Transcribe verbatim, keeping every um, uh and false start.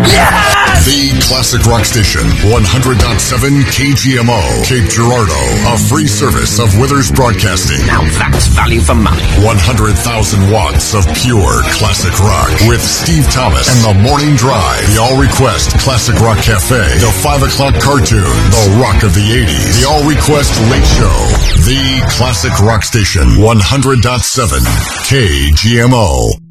Yes! The Classic Rock Station, one hundred point seven K G M O, Cape Girardeau, a free service of Withers Broadcasting. Now that's value for money. one hundred thousand watts of pure classic rock with Steve Thomas and The Morning Drive, the All Request Classic Rock Cafe, the five o'clock cartoon, the rock of the eighties, the All Request Late Show, the Classic Rock Station, one hundred point seven K G M O.